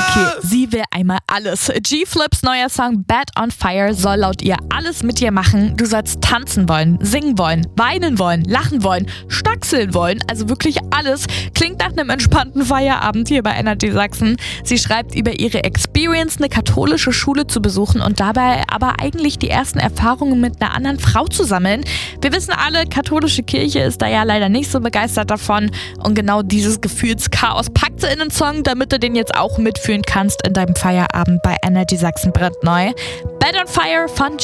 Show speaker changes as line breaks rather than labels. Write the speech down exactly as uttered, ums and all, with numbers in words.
Okay, sie will einmal alles. G-Flips neuer Song Bad on Fire soll laut ihr alles mit dir machen. Du sollst tanzen wollen, singen wollen, weinen wollen, lachen wollen, stackseln wollen. Also wirklich alles. Klingt nach einem entspannten Feierabend hier bei Energy Sachsen. Sie schreibt über ihre Experience, eine katholische Schule zu besuchen und dabei aber eigentlich die ersten Erfahrungen mit einer anderen Frau zu sammeln. Wir wissen alle, katholische Kirche ist da ja leider nicht so begeistert davon. Und genau dieses Gefühlschaos packt sie in den Song, damit du den jetzt auch mitfühlen kannst in deinem Feierabend bei Energy Sachsen brandneu. Bad on Fire von